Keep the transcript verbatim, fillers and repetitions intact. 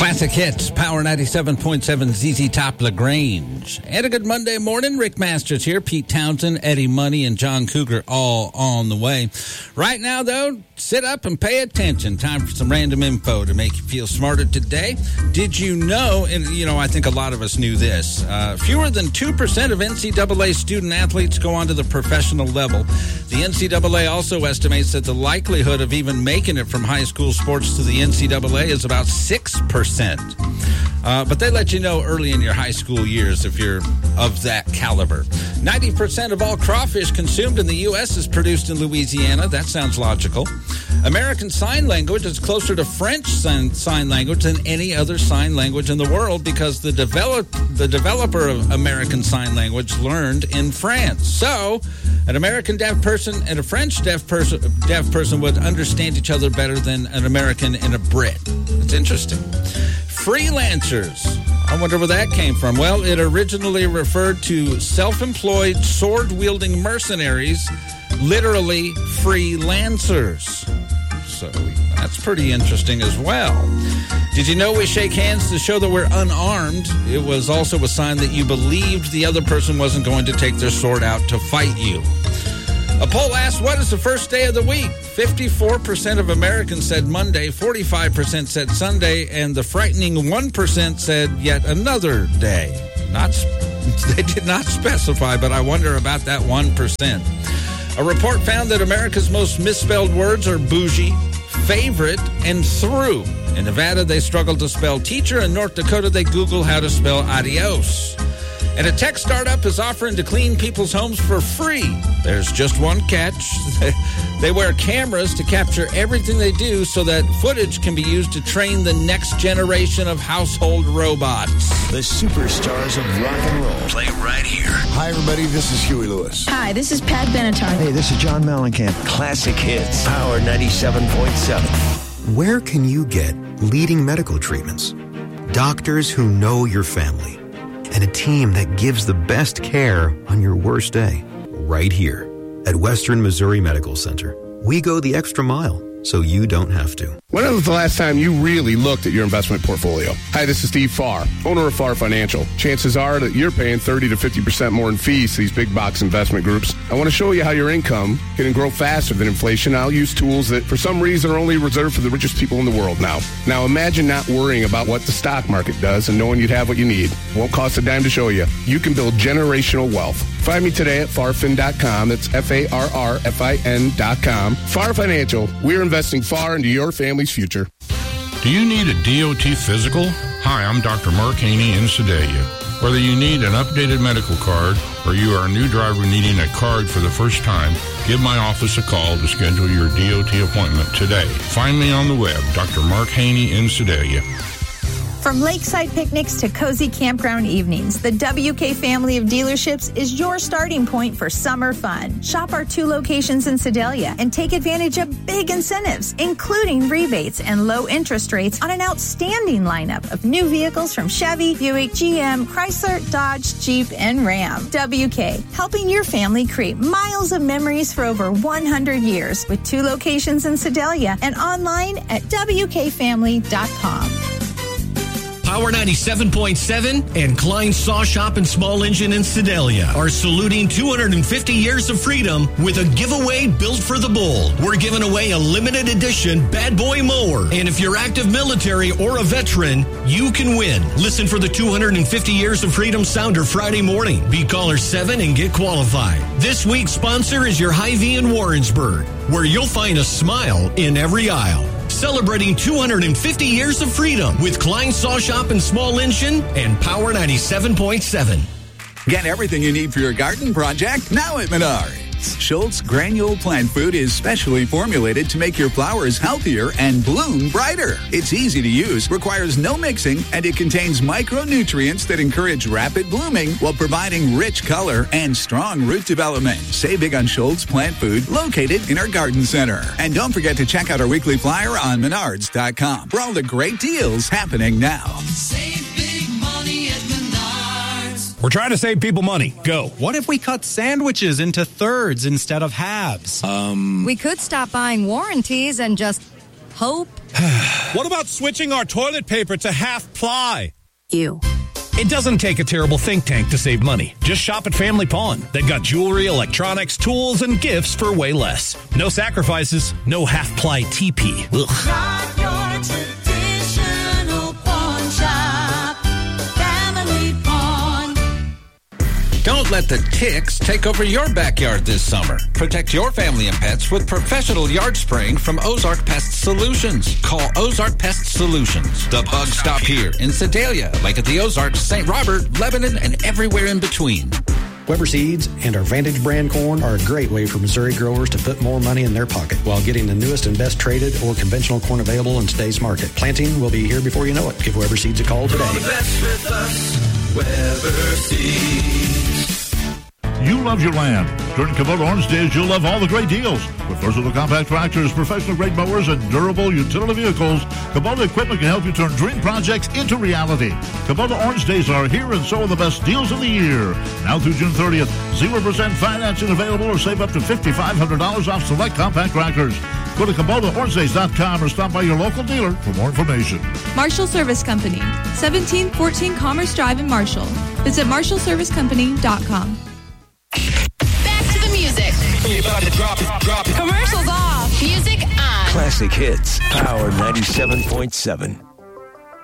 Classic hits, Power ninety-seven point seven, Z Z Top LaGrange. And a good Monday morning. Rick Masters here, Pete Townsend, Eddie Money, and John Cougar all on the way. Right now, though, sit up and pay attention. Time for some random info to make you feel smarter today. Did you know, and, you know, I think a lot of us knew this, uh, fewer than two percent of N C double A student athletes go on to the professional level. The N C double A also estimates that the likelihood of even making it from high school sports to the N C double A is about six percent. Uh, but they let you know early in your high school years if you're of that caliber. ninety percent of all crawfish consumed in the U S is produced in Louisiana. That sounds logical. American Sign Language is closer to French sign, sign language than any other sign language in the world because the, develop, the developer of American Sign Language learned in France. So an American deaf person and a French deaf person, deaf person would understand each other better than an American and a Brit. It's interesting. Freelancers. I wonder where that came from. Well, it originally referred to self-employed, sword-wielding mercenaries, literally freelancers. So that's pretty interesting as well. Did you know we shake hands to show that we're unarmed? It was also a sign that you believed the other person wasn't going to take their sword out to fight you. A poll asked, what is the first day of the week? fifty-four percent of Americans said Monday, forty-five percent said Sunday, and the frightening one percent said yet another day. Not, they did not specify, but I wonder about that one percent. A report found that America's most misspelled words are bougie, favorite, and through. In Nevada, they struggled to spell teacher. In North Dakota, they Google how to spell adios. And a tech startup is offering to clean people's homes for free. There's just one catch. They wear cameras to capture everything they do so that footage can be used to train the next generation of household robots. The superstars of rock and roll play right here. Hi, everybody. This is Huey Lewis. Hi, this is Pat Benatar. Hey, this is John Mellencamp. Classic hits. Power ninety-seven point seven. Where can you get leading medical treatments, doctors who know your family, and a team that gives the best care on your worst day? Right here at Western Missouri Medical Center. We go the extra mile so you don't have to. When was the last time you really looked at your investment portfolio? Hi, this is Steve Farr, owner of Farr Financial. Chances are that you're paying thirty to fifty percent more in fees to these big box investment groups. I want to show you how your income can grow faster than inflation. I'll use tools that for some reason are only reserved for the richest people in the world now. Now imagine not worrying about what the stock market does and knowing you'd have what you need. Won't cost a dime to show you. You can build generational wealth. Find me today at farfin dot com. That's F A R R F I N dot com. Farr Financial. We're investing far into your family's future. Do you need a D O T physical? Hi, I'm Doctor Mark Haney in Sedalia. Whether you need an updated medical card or you are a new driver needing a card for the first time, give my office a call to schedule your D O T appointment today. Find me on the web, Doctor Mark Haney in Sedalia. From lakeside picnics to cozy campground evenings, the W K family of dealerships is your starting point for summer fun. Shop our two locations in Sedalia and take advantage of big incentives, including rebates and low interest rates on an outstanding lineup of new vehicles from Chevy, Buick, G M, Chrysler, Dodge, Jeep, and Ram. W K, helping your family create miles of memories for over one hundred years with two locations in Sedalia and online at W K family dot com. Power ninety-seven point seven and Klein Saw Shop and Small Engine in Sedalia are saluting two hundred fifty years of freedom with a giveaway built for the bull. We're giving away a limited edition Bad Boy mower. And if you're active military or a veteran, you can win. Listen for the two hundred fifty years of freedom sounder Friday morning. Be caller seven and get qualified. This week's sponsor is your Hy-Vee in Warrensburg, where you'll find a smile in every aisle. Celebrating two hundred fifty years of freedom with Klein Saw Shop and Small Engine and Power ninety-seven point seven. Get everything you need for your garden project now at Menards. Schultz Granule Plant Food is specially formulated to make your flowers healthier and bloom brighter. It's easy to use, requires no mixing, and it contains micronutrients that encourage rapid blooming while providing rich color and strong root development. Save big on Schultz Plant Food, located in our garden center. And don't forget to check out our weekly flyer on menards dot com for all the great deals happening now. Save big money at Menards. We're trying to save people money. Go. What if we cut sandwiches into thirds instead of halves? Um. We could stop buying warranties and just hope. What about switching our toilet paper to half ply? You. It doesn't take a terrible think tank to save money. Just shop at Family Pawn. They've got jewelry, electronics, tools, and gifts for way less. No sacrifices, no half-ply T P. Ugh. Shop your traditional pawn shop. Family Pawn. Don't let the ticks take over your backyard this summer. Protect your family and pets with professional yard spraying from Ozark Pest Solutions. Call Ozark Pest Solutions. The bugs stop here in Sedalia, like at the Ozarks, Saint Robert, Lebanon, and everywhere in between. Weber Seeds and our Vantage brand corn are a great way for Missouri growers to put more money in their pocket while getting the newest and best traded or conventional corn available in today's market. Planting will be here before you know it. Give Weber Seeds a call today. The best with us, Weber Seeds. You love your land. During Kubota Orange Days, you'll love all the great deals. With versatile compact tractors, professional-grade mowers, and durable utility vehicles, Kubota equipment can help you turn dream projects into reality. Kubota Orange Days are here, and so are the best deals of the year. Now through June thirtieth, zero percent financing available, or save up to five thousand five hundred dollars off select compact tractors. Go to Kubota Orange Days dot com or stop by your local dealer for more information. Marshall Service Company, seventeen fourteen Commerce Drive in Marshall. Visit marshall service company dot com. Back to the music. Drop it, drop it. Commercials off. Music on. Classic hits. Power ninety-seven point seven.